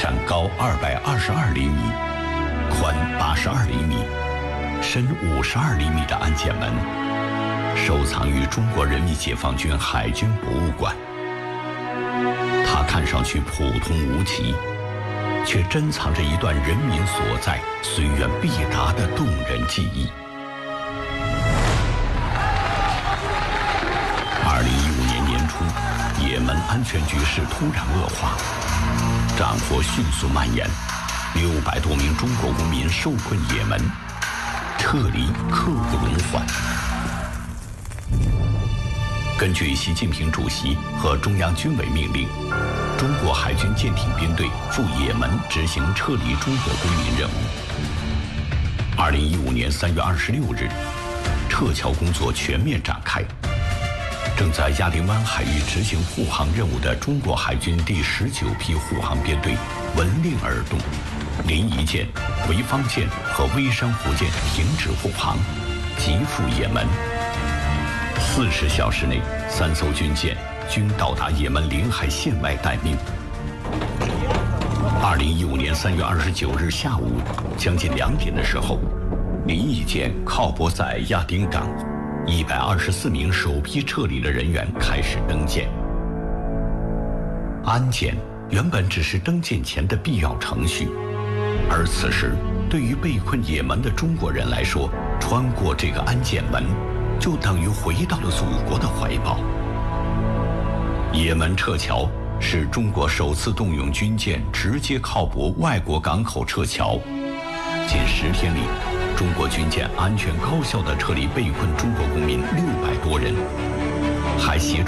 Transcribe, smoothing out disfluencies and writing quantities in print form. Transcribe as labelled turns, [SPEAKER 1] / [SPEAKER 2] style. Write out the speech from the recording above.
[SPEAKER 1] 扇高222厘米、宽82厘米、深52厘米的安检门，收藏于中国人民解放军海军博物馆。它看上去普通无奇，却珍藏着一段人民所在、虽远必达的动人记忆。2015年年初，也门安全局势突然恶化，战火迅速蔓延，600多名中国公民受困也门，撤离刻不容缓。根据习近平主席和中央军委命令，中国海军舰艇编队赴也门执行撤离中国公民任务。2015年3月26日，撤侨工作全面展开。正在亚丁湾海域执行护航任务的中国海军第19批护航编队闻令而动，临沂舰、潍坊舰和微山湖舰停止护航，急赴也门。40小时内，3艘军舰均到达也门领海线外待命。2015年3月29日下午将近2点的时候，临沂舰靠泊在亚丁港，124名首批撤离的人员开始登舰。安检原本只是登舰前的必要程序，而此时对于被困也门的中国人来说，穿过这个安检门，就等于回到了祖国的怀抱。也门撤侨是中国首次动用军舰直接靠泊外国港口撤侨，仅10天里，中国军舰安全高效地撤离被困中国公民600多人，还协助